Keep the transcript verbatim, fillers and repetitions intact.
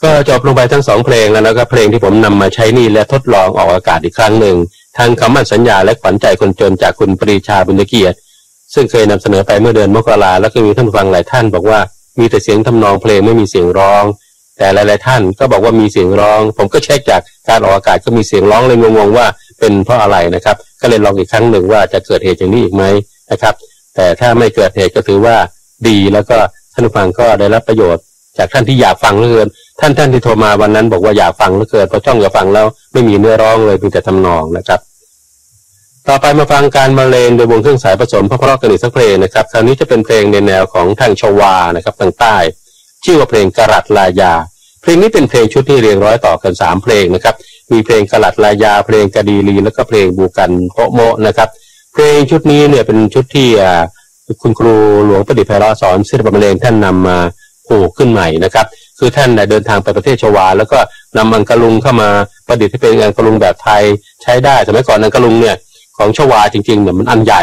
ก็จบลงไปทั้งสองเพลงแล้วแล้วก็เพลงที่ผมนำมาใช้นี่และทดลองออกอากาศอีกครั้งหนึ่งทางคำมั่นสัญญาและขวัญใจคนจนจากคุณปรีชาบุญเกียรติซึ่งเคยนำเสนอไปเมื่อเดือนมกราแล้วก็มีท่านผู้ฟังหลายท่านบอกว่ามีแต่เสียงทำนองเพลงไม่มีเสียงร้องแต่หลายๆท่านก็บอกว่ามีเสียงร้องผมก็เช็คจากการออกอากาศก็มีเสียงร้องเลยงงๆว่าเป็นเพราะอะไรนะครับก็เลยลองอีกครั้งหนึ่งว่าจะเกิดเหตุอย่างนี้อีกไหมนะครับแต่ถ้าไม่เกิดเหตุก็ถือว่าดีแล้วก็ท่านผู้ฟังก็ได้รับประโยชน์จากท่านที่อยากฟังเหลือเกินท่านท่านที่โทรมาวันนั้นบอกว่าอยากฟังเหลือเกินพอจ้องจะฟังแล้วไม่มีเนื้อร้องเลยมีแต่ทำนองนะครับต่อไปมาฟังการบรรเลงโดยวงเครื่องสายผสมเพราะๆกันอีกสักเพลงนะครับคราวนี้จะเป็นเพลงในแนวของทางชวานะครับทางใต้ชื่อว่าเพลงกะรัตลายาเพลงนี้เป็นเพลงชุดที่เรียงร้อยต่อกันสามเพลงนะครับมีเพลงกะรัตลายาเพลงกะดีลีแล้วก็เพลงบูกันโปะโมนะครับเพลงชุดนี้เนี่ยเป็นชุดที่คุณครูหลวงประดิษฐ์ไพเราะสอนศิลปบรรเลงท่านนำมาผูกขึ้นใหม่นะครับคือท่านเดินทางไปประเทศชวาแล้วก็นำอังกะลุงเข้ามาประดิษฐ์ให้เป็นอังกะลุงแบบไทยใช้ได้สมัยก่อนอังกะลุงเนี่ยของชวาจริงๆเนี่ยมันอันใหญ่